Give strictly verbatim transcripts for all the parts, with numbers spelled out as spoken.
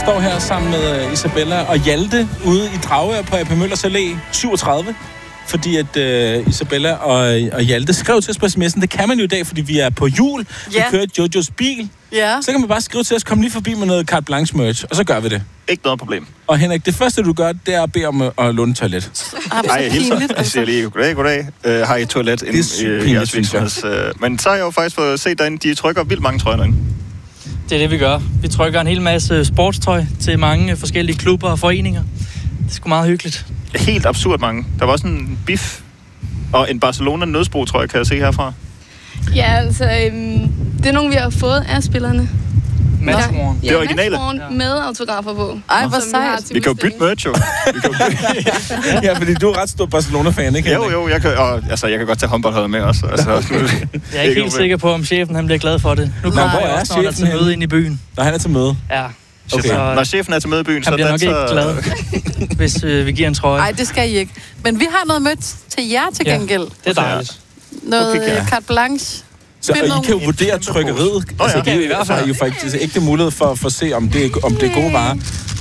står her sammen med Isabella og Hjalte ude i Dragør på A P Møllers Allé syvogtredive. Fordi at uh, Isabella og, og Hjalte skrev til os på sms'en. Det kan man jo i dag, fordi vi er på jul. Ja. Vi kører i Jojos bil. Ja. Så kan man bare skrive til os, kom lige forbi med noget carte blanche merch, og så gør vi det. Ikke noget problem. Og Henrik, det første du gør, det er at bede om at låne toilet. Nej, jeg hilser. Jeg siger lige, goddag, goddag. Uh, har I toilet det er i jeres virksomheds? Uh, men så har jeg jo faktisk fået set derinde, de trykker vildt mange trøjer derinde. Det er det, vi gør. Vi trykker en hel masse sportstøj til mange forskellige klubber og foreninger. Det er sgu meget hyggeligt. Helt absurd mange. Der var også en biff og en Barcelona nødsbro, tror jeg, kan jeg se herfra. Ja, altså, øhm, det er nogle, vi har fået af spillerne. Matchworn. Ja, det er originale. Matchworn med autografer på. Ej, hvor sejt. Vi kan jo bytte merch, jo. Ja, fordi du er ret stor Barcelona-fan, ikke? Jo, jo, jeg kan, og, altså, jeg kan godt tage håndboldholdet med også. Altså, jeg er ikke helt sikker på, om chefen han bliver glad for det. Nu kommer jeg også, når der er til møde ind i byen. Når han er til møde? Ja. Okay. Så, når chefen er til møde i byen, han så bliver nok danser... ikke glad, hvis øh, vi giver en trøje. Nej, det skal I ikke. Men vi har noget mødt til jer til gengæld. Ja, det er dejligt. Noget okay, ja. Carte blanche. Så og I kan jo vurdere trykkeriet. Oh, ja. Altså, det kan vi i hvert fald. har I jo faktisk ikke mulighed for, for at se, om det er, om det er gode varer.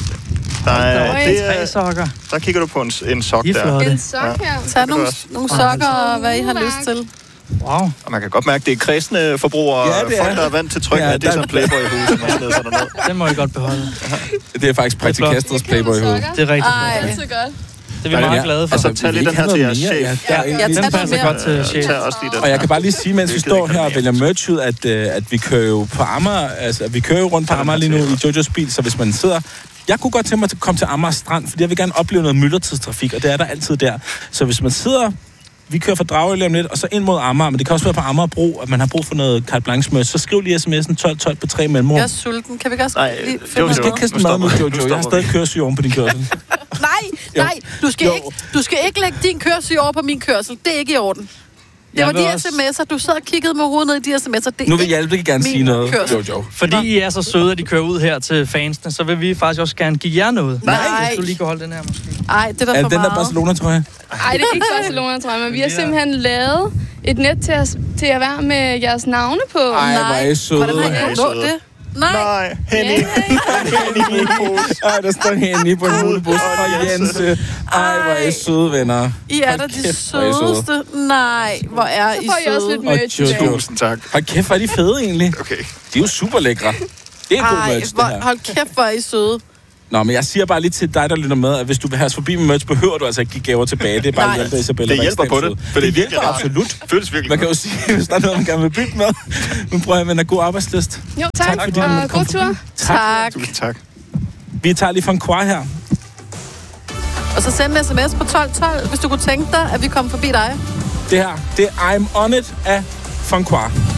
Der er, det er, tre sokker. Der kigger du på en, en sok der. En sok her. Ja. Tag nogle, nogle sokker og hvad I har lyst til. Wow. Og man kan godt mærke, at det er kredsende forbrugere, ja, folk, er. der er vant til tryk, ja, det er sådan en Playboy-hus, man smider sådan noget. Den må I godt beholde. Det er faktisk praktikastets Playboy-hus. Det er rigtig godt. Det er godt. Det er vi meget glade for. Altså, tag lige den her til jeres chef. Ja, ja, ja, den passer godt til chef. Og jeg kan bare lige sige, mens vi står her og vælger merch ud, at, at vi kører jo på Amager, altså vi kører jo rundt på Amager lige nu i Jojos bil, så hvis man sidder... Jeg kunne godt tænke mig at komme til Amager Strand, fordi jeg vil gerne opleve noget myldretidstrafik, og det er der altid der. Så hvis man sidder... Vi kører fra Dragør lige om lidt, og så ind mod Amager, men det kan også være på Amagerbro, at man har brug for noget carte blanche merch. Så skriv lige sms'en tolv tolv på tre mellemrum. Jeg er sulten. Kan vi godt Nej, lige jo, finde skal ikke kaste mad med Jojo. Jeg har stadig køresyg oven på din kørsel. Nej, nej. Du skal, ikke, du skal ikke lægge din køresyg over på min kørsel. Det er ikke i orden. Det Jeg var de også... sms'er. Du sad og kiggede med hovedet ned i de sms'er. Det nu vil Hjalte ikke gerne sige noget, kørsel. Jojo. Fordi I er så søde, at de kører ud her til fansene, så vil vi faktisk også gerne give jer noget. Nej. Hvis du lige kan holde den her, måske. Nej, det er der Er for den meget. der Barcelona, tror jeg? Nej, det er ikke Barcelona, tror jeg, men vi har simpelthen lavet et net til at, til at være med jeres navne på. Ej, hvor er I søde. Hvordan har I kunnet nå det? Nej. Nej, Henny. Henny i Ej, der står Henny på en julebus. Og Jens. Ej, hvor er I søde, venner. I er da de sødeste. Nej, hvor er I Så får I også søde. lidt merch. Tusind tak. Hold kæft, hvor er de fede egentlig. Okay. De er jo super lækre. Det er god Ej, merch, det hvor, her. hold kæft, hvor er I søde. Nå, men jeg siger bare lige til dig, der lytter med, at hvis du vil have os forbi med merch, behøver du altså ikke give gaver tilbage. Det er bare Hjalte og Isabella. Det hjælper på det. For det hjælper absolut. Føles virkelig. Man kan jo sige, hvis der er noget, man gerne vil bytte med. Men prøv at have god arbejdsløst. Jo, tak. Tak, fordi du og måtte komme god tur. Tak. Tusind tak. Vi tager lige fra en kvart her. Og så send en sms på tolv tolv, hvis du kunne tænke dig, at vi kom forbi dig. Det her, det er I'm On It af Funquar.